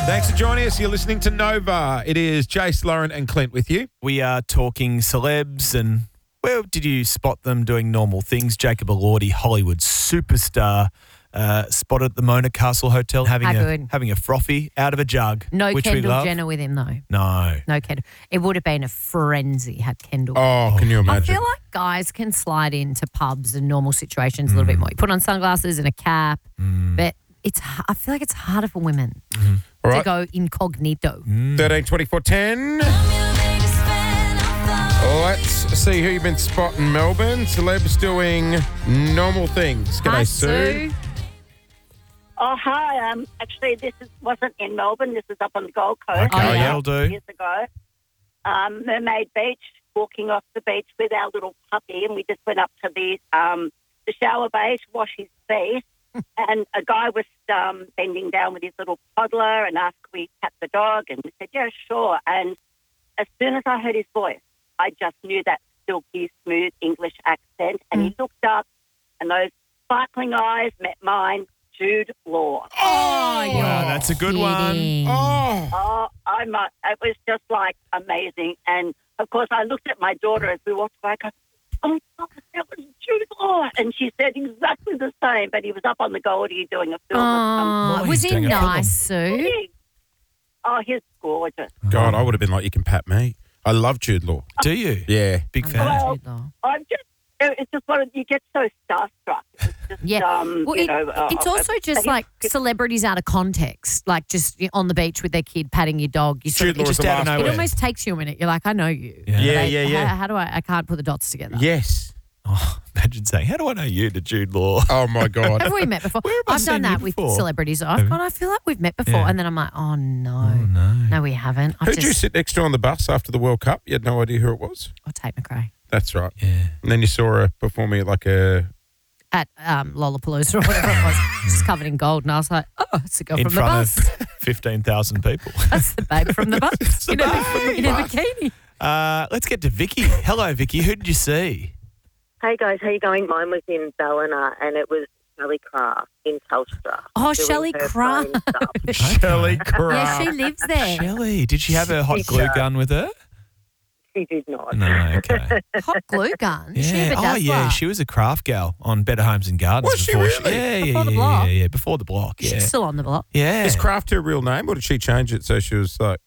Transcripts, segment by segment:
Thanks for joining us. You're listening to Nova. It is Jace, Lauren and Clint with you. We are talking celebs and where did you spot them doing normal things? Jacob Elordi, Hollywood superstar, spotted at the Mona Castle Hotel having a frothy out of a jug. No which we Kendall love. Jenner with him, though. No Kendall. It would have been a frenzy had Kendall. Oh, can you I imagine? feel like guys can slide into pubs and normal situations a little bit more. You put on sunglasses and a cap, but I feel like it's harder for women All to right. go incognito. 13 24 10. Let's see who you've been spotting, Melbourne. Celebs doing normal things. G'day, Hi, Sue. Oh, hi. Actually, wasn't in Melbourne. This is up on the Gold Coast. Okay, Oh, yeah. that'll do. Years ago. Mermaid Beach, walking off the beach with our little puppy, and we just went up to the shower bay to wash his face. And a guy was bending down with his little toddler and asked, "Can we pat the dog?" And we said, "Yeah, sure." And as soon as I heard his voice, I just knew that silky, smooth English accent. And he looked up, and those sparkling eyes met mine. Jude Law. Oh, you're that's a good one. kidding. Oh, It was just like amazing. And of course, I looked at my daughter as we walked by. I go, "Oh my God, that was Jude Law." And she said exactly the same, but he was up on the Goldie doing a film. Oh, was he's he doing a film. nice, Sue? Oh, he's gorgeous. God, I would have been like, you can pat me. I love Jude Law. Do you? Yeah. Big fan. Well, Jude Law. It's just you get so starstruck. It's just, Yeah. Well, it's also just like celebrities out of context, like just on the beach with their kid patting your dog. You Jude Law just is the out of last nowhere. It one. almost takes you a minute. You're like, I know you. Yeah. Yeah. How do I can't put the dots together. Yes. Oh, imagine saying, "How do I know you?" to Jude Law. Oh, my God. Have we met before? Where have I I've seen done you that with before? celebrities. Have you? I feel like we've met before. Yeah. And then I'm like, oh, no. no. No, we haven't. Who did you sit next to on the bus after the World Cup? You had no idea who it was? Oh, Tate McRae. That's right. Yeah. And then you saw her performing at like a... At Lollapalooza or whatever it was. She's covered in gold. And I was like, oh, it's the girl In from the front bus. of 15,000 people. That's the babe from the bus. in a bikini. Let's get to Vicky. Hello, Vicky. Who did you see? Hey guys, how you going? Mine was in Ballina and it was Shelley Craft in Telstra. Oh, doing Shelley her Craft. phone stuff. Shelley Yeah, Craft. she lives there. Shelley. Did she have a hot glue gun with her? She did not. No, okay. Hot glue gun. She Yeah. have a Oh, yeah. dazzler. She was a craft gal on Better Homes and Gardens. Was she before really? Yeah, Before the yeah, block? yeah, before the block. Yeah. She's still on the block. Yeah. Is Kraft her real name or did she change it so she was like...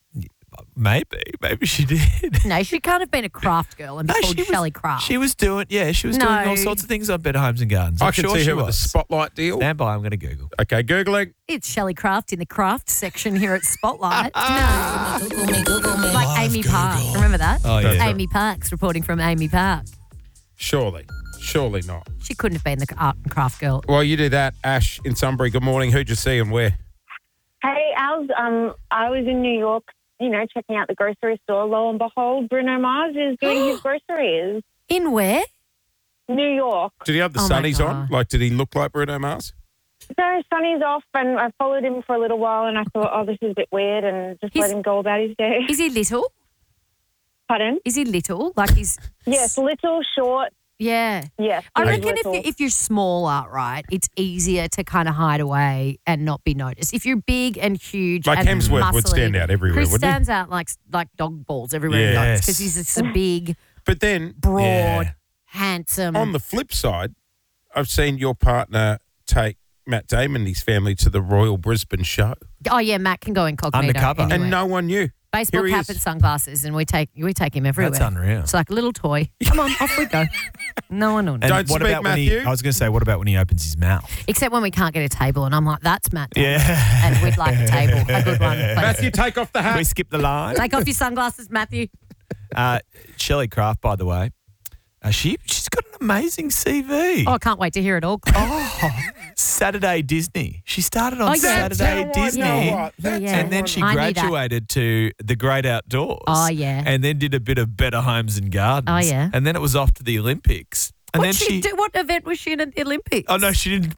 Maybe she did. No, she can't have been a craft girl and be called Shelley Craft. She was doing, doing all No. sorts of things on Better Homes and Gardens. I I'm can sure see she her with the was. spotlight deal. Stand by, I'm going to Google. Okay, Googling. It's Shelley Craft in the craft section here at Spotlight. No. Like Amy Park. Remember that? Oh, yeah. Amy Park's reporting from Amy Park. Surely not. She couldn't have been the art and craft girl. Well, you do that, Ash in Sunbury. Good morning. Who'd you see and where? Hey, I was in New York, checking out the grocery store. Lo and behold, Bruno Mars is doing his groceries. In where? New York. Did he have the Oh, my sunnies on? God. Like, did he look like Bruno Mars? So Sonny's off, and I followed him for a little while, and I thought, oh, this is a bit weird, and just let him go about his day. Is he little? Pardon? Is he little? Like he's... Yes, little, short. Yeah. Yes. I he's reckon little. if you're smaller, right, it's easier to kind of hide away and not be noticed. If you're big and huge Like and Hemsworth would muscly, stand out everywhere, Chris wouldn't he? stands out like dog balls everywhere Yes. because he's just a big, But then, broad, Yeah. handsome. on the flip side, I've seen your partner take Matt Damon and his family to the Royal Brisbane show. Oh yeah, Matt can go incognito. Undercover. Anywhere. And no one knew. Baseball Here he cap is. and sunglasses, and we take him everywhere. That's unreal. It's like a little toy. Come on, off we go. No one will know. And Don't what speak, about when Matthew. I was going to say, what about when he opens his mouth? Except when we can't get a table, and I'm like, that's Matt Damon. Yeah. And we'd like a table, a good one. Please. Matthew, take off the We hat. skip the line. Take off your sunglasses, Matthew. Shelley Craft, by the way, she's got an amazing CV. Oh, I can't wait to hear it all. Saturday Disney. She started on Oh, yeah. Saturday Tell Disney. what, you know what? Yeah, That's yeah. And then she I knew that. graduated to the Great Outdoors. Oh, yeah. And then did a bit of Better Homes and Gardens. Oh, yeah. And then it was off to the Olympics. And then What event was she in at the Olympics? Oh, no, she didn't.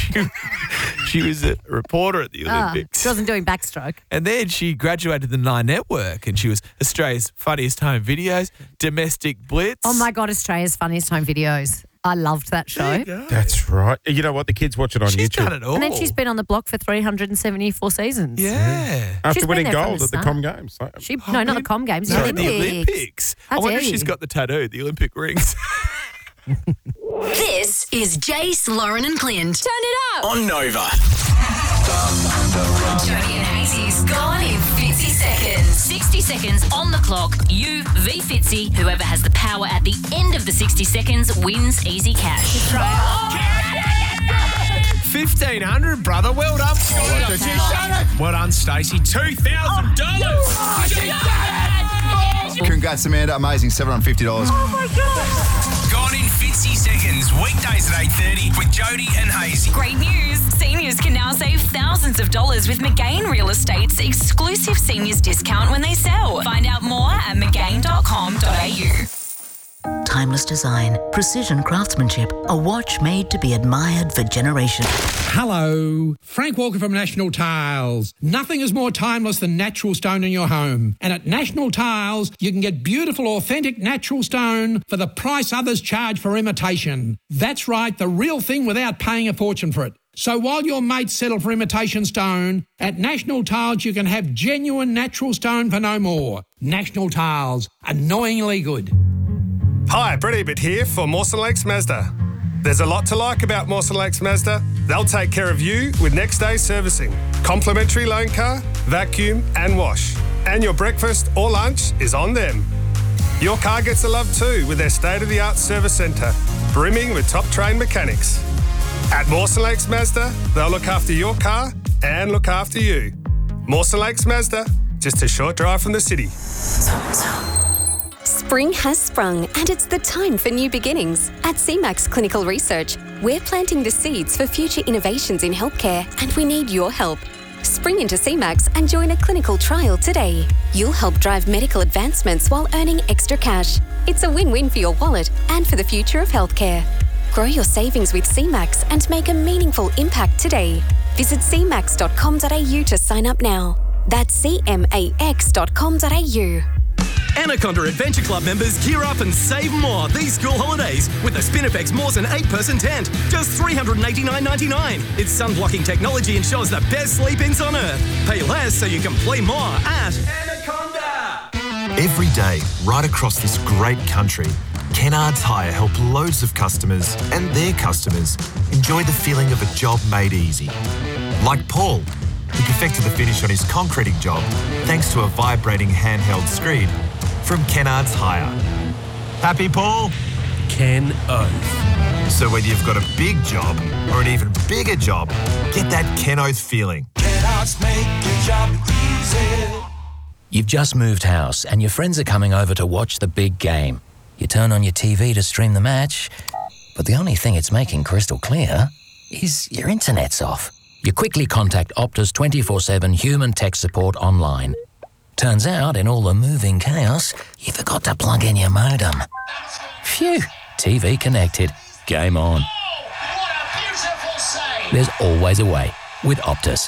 She was a reporter at the Olympics. She wasn't doing backstroke. And then she graduated the Nine Network and she was Australia's funniest home videos, domestic blitz. Oh, my God, Australia's funniest home videos. I loved that show. That's right. You know what? The kids watch it on She's YouTube. done it all. And then she's been on the block for 374 seasons. Yeah. After She's winning been there from gold the at the start. Com Games. No, not the Com Games. No, the the Olympics. Olympics. How I wonder dare if she's you. got the tattoo, the Olympic rings. This is Jace, Lauren and Clint. Turn it up. On Nova. Jody and Hazy's Gone in 50 seconds. 60 seconds on the clock. You v Fitzy. Whoever has the power at the end of the 60 seconds wins easy cash. 1,500, brother. Well done. Well done, Stacey. $2,000. Congrats, Amanda. Amazing. $750. Gone in 50 seconds. Weekdays at 8:30 with Jody and Hazy. Great news. Seniors can now save thousands of dollars with McGain Real Estate's exclusive seniors discount when they sell. Find out more at mcgain.com.au. Timeless design, precision craftsmanship, a watch made to be admired for generations. Hello, Frank Walker from National Tiles. Nothing is more timeless than natural stone in your home. And at National Tiles, you can get beautiful, authentic natural stone for the price others charge for imitation. That's right, the real thing without paying a fortune for it. So while your mates settle for imitation stone, at National Tiles you can have genuine natural stone for no more. National Tiles, annoyingly good. Hi, Brett Ebert here for Mawson Lakes Mazda. There's a lot to like about Mawson Lakes Mazda. They'll take care of you with next day servicing, complimentary loan car, vacuum and wash. And your breakfast or lunch is on them. Your car gets a love too with their state-of-the-art service centre, brimming with top-trained mechanics. At Mawson Lakes Mazda, they'll look after your car and look after you. Mawson Lakes Mazda, just a short drive from the city. Spring has sprung and it's the time for new beginnings. At CMAX Clinical Research, we're planting the seeds for future innovations in healthcare and we need your help. Spring into CMAX and join a clinical trial today. You'll help drive medical advancements while earning extra cash. It's a win-win for your wallet and for the future of healthcare. Grow your savings with CMAX and make a meaningful impact today. Visit cmax.com.au to sign up now. That's cmax.com.au. Anaconda Adventure Club members gear up and save more these school holidays with the Spinifex Mawson 8-person tent. Just $389.99. Its sun-blocking technology ensures the best sleep-ins on Earth. Pay less so you can play more at Anaconda. Every day, right across this great country, Kennards Hire help loads of customers and their customers enjoy the feeling of a job made easy. Like Paul, who perfected the finish on his concreting job thanks to a vibrating handheld screed from Kennards Hire. Happy, Paul? Ken Oath. So whether you've got a big job or an even bigger job, get that Ken Oath feeling. Kennards make your job easy. You've just moved house and your friends are coming over to watch the big game. You turn on your TV to stream the match, but the only thing it's making crystal clear is your internet's off. You quickly contact Optus 24/7 human tech support online. Turns out, in all the moving chaos, you forgot to plug in your modem. Phew, TV connected. Game on. Oh, what a beautiful save. There's always a way with Optus.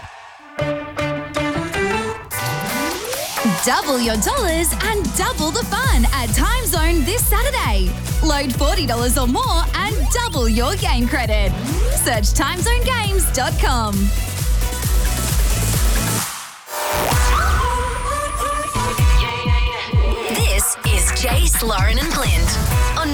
Double your dollars and double the fun at Time Zone this Saturday. Load $40 or more and double your game credit. Search timezonegames.com. This is Jace, Lauren and Clint on